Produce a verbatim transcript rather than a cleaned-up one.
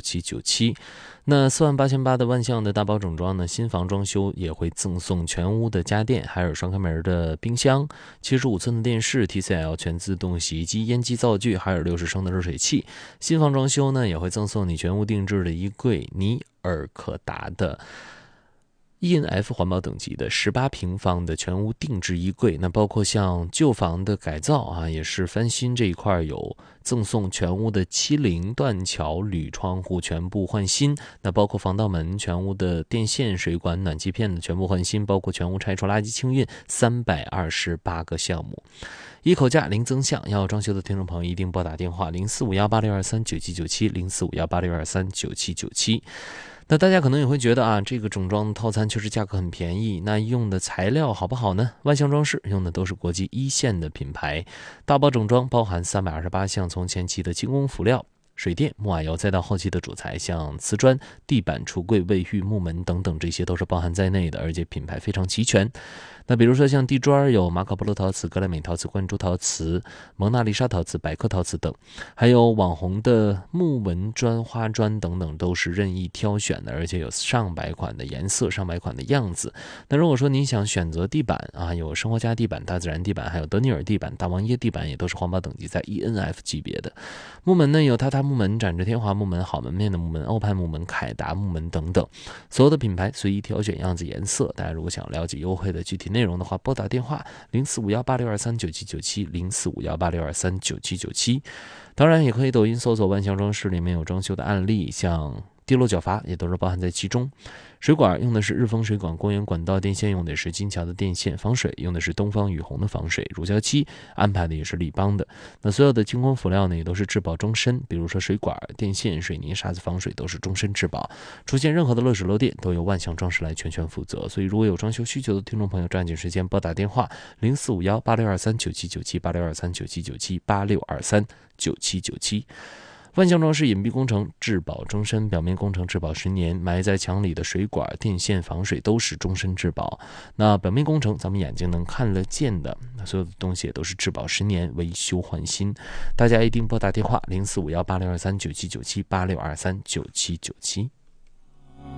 七九七。那四万八千八的万象的大包整装呢，新房装修也会赠送全屋的家电，还有双开门的冰箱、七十五寸的电视、T C L 全自动洗衣机、烟机灶具，还有六十升的热水器。新房装修呢，也会赠送你全屋定制的衣柜，尼尔可达的E N F 环保等级的十八平方的全屋定制衣柜。那包括像旧房的改造啊，也是翻新这一块有赠送全屋的七零断桥铝窗户全部换新。那包括防盗门、全屋的电线、水管、暖气片的全部换新，包括全屋拆除垃圾清运，三百二十八个项目。一口价零增项，要装修的听众朋友一定拨打电话零四五幺八六二三九七九七零四五幺八六二三九七九七。那大家可能也会觉得啊，这个整装套餐确实价格很便宜，那用的材料好不好呢？万象装饰用的都是国际一线的品牌，大包整装包含三百二十八项，从前期的精工辅料、水电、木瓦窑，再到后期的主材，像瓷砖、地板、橱柜、卫浴、木门等等，这些都是包含在内的，而且品牌非常齐全。那比如说像地砖有马可波罗陶瓷、格莱美陶瓷、冠珠陶瓷、蒙娜丽莎陶瓷、百科陶瓷等，还有网红的木纹砖、花砖等等，都是任意挑选的，而且有上百款的颜色、上百款的样子。那如果说你想选择地板啊，有生活家地板、大自然地板，还有德尼尔地板、大王椰地板，也都是环保等级在 E N F 级别的。木门呢有榻榻木门、展翅天华木门、好门面的木门、欧派木门、凯达木门等等，所有的品牌随意挑选样子、颜色。大家如果想了解优惠的具体内容的话，拨打电话零四五幺八六二三九七九七零四五幺八六二三九七九七。当然也可以抖音搜索万象装饰，里面有装修的案例，像地漏角阀也都是包含在其中。水管用的是日丰水管，公园管道电线用的是金桥的电线，防水用的是东方雨虹的防水，乳胶漆安排的也是立邦的。那所有的精工辅料呢，也都是质保终身，比如说水管、电线、水泥、沙子防水都是终身质保，出现任何的漏水漏电都由万象装饰来全权负责。所以如果有装修需求的听众朋友，抓紧时间拨打电话零四五幺八六二三九七九七八六二三九七九七八六二三九七九七。万象装饰隐蔽工程质保终身，表面工程质保十年，埋在墙里的水管、电线防水都是终身质保。那表面工程咱们眼睛能看得见的，所有的东西也都是质保十年，维修换新。大家一定拨打电话零四五幺八六二三九七九七八六二三九七九七。